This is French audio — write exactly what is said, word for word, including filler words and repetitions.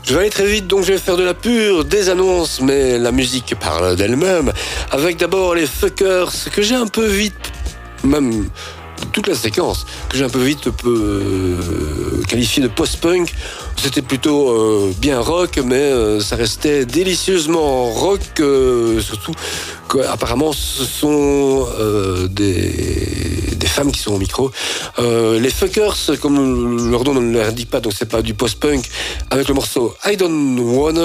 Je vais aller très vite, donc je vais faire de la pure, des annonces, mais la musique parle d'elle-même. Avec d'abord les Fuckers, que j'ai un peu vite, même toute la séquence, que j'ai un peu vite peu qualifié de post-punk. C'était plutôt euh, bien rock, mais euh, ça restait délicieusement rock, euh, surtout qu'apparemment ce sont euh, des, des femmes qui sont au micro. Euh, les Fuckers, comme leur nom ne l'indique pas, donc c'est pas du post-punk, avec le morceau I Don't Wanna.